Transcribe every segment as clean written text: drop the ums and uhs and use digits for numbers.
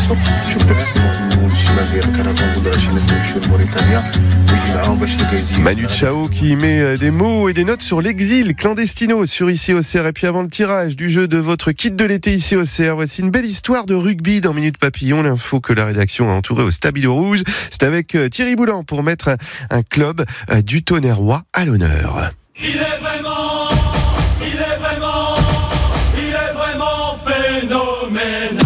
Manu Chao qui met des mots et des notes sur l'exil clandestino sur Ici au CR. Et puis avant le tirage du jeu de votre kit de l'été Ici au CR, voici une belle histoire de rugby dans Minute Papillon. L'info que la rédaction a entourée au Stabilo Rouge. C'est avec Thierry Boulan pour mettre un club du Tonnerrois à l'honneur. Il est vraiment phénoménal.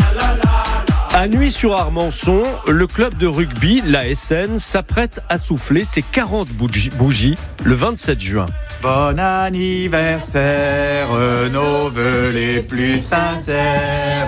À Nuits-sur-Armançon, le club de rugby, l'ASN, s'apprête à souffler ses 40 bougies le 27 juin. Bon anniversaire, nos vœux les plus sincères.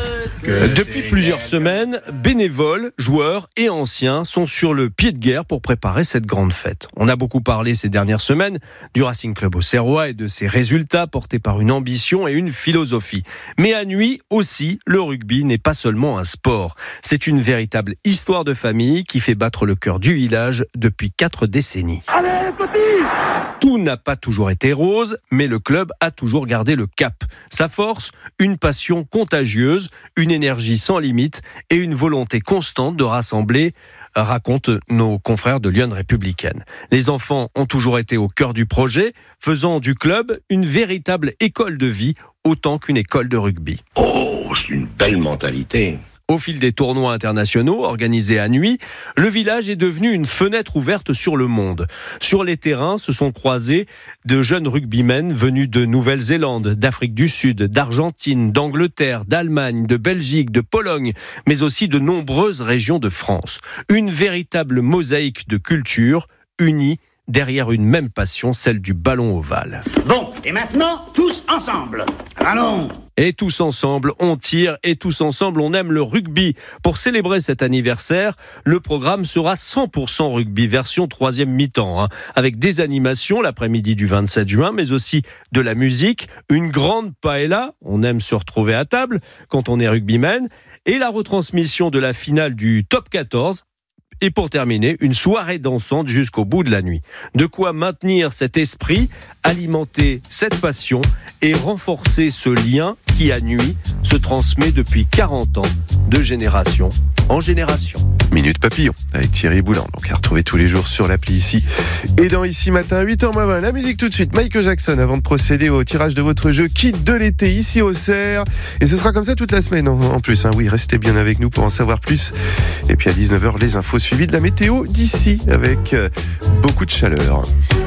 Depuis plusieurs semaines, bénévoles, joueurs et anciens sont sur le pied de guerre pour préparer cette grande fête. On a beaucoup parlé ces dernières semaines du Racing Club Auxerrois et de ses résultats portés par une ambition et une philosophie. Mais à Nuits aussi, le rugby n'est pas seulement un sport. C'est une véritable histoire de famille qui fait battre le cœur du village depuis 4 décennies. Allez, petit! Tout n'a pas toujours été rose, mais le club a toujours gardé le cap. Sa force, une passion contagieuse, une énergie sans limite et une volonté constante de rassembler, racontent nos confrères de Lyon Républicaine. Les enfants ont toujours été au cœur du projet, faisant du club une véritable école de vie, autant qu'une école de rugby. Oh, c'est une belle mentalité. Au fil des tournois internationaux organisés à Nuits, le village est devenu une fenêtre ouverte sur le monde. Sur les terrains se sont croisés de jeunes rugbymen venus de Nouvelle-Zélande, d'Afrique du Sud, d'Argentine, d'Angleterre, d'Allemagne, de Belgique, de Pologne, mais aussi de nombreuses régions de France. Une véritable mosaïque de cultures unies derrière une même passion, celle du ballon ovale. Bon, et maintenant, tous ensemble. Allons! Et tous ensemble, on tire et tous ensemble, on aime le rugby. Pour célébrer cet anniversaire, le programme sera 100% rugby, version 3e mi-temps, avec des animations l'après-midi du 27 juin, mais aussi de la musique, une grande paella, on aime se retrouver à table quand on est rugbyman, et la retransmission de la finale du Top 14. Et pour terminer, une soirée dansante jusqu'au bout de la nuit. De quoi maintenir cet esprit, alimenter cette passion et renforcer ce lien qui, à Nuits, se transmet depuis 40 ans, de génération en génération. Minute Papillon avec Thierry Boulan. Donc à retrouver tous les jours sur l'appli Ici. Et dans Ici Matin, 8h20, la musique tout de suite. Michael Jackson avant de procéder au tirage de votre jeu kit de l'été Ici au CR. Et ce sera comme ça toute la semaine en plus. Oui, restez bien avec nous pour en savoir plus. Et puis à 19h, les infos suivies de la météo d'ici avec beaucoup de chaleur.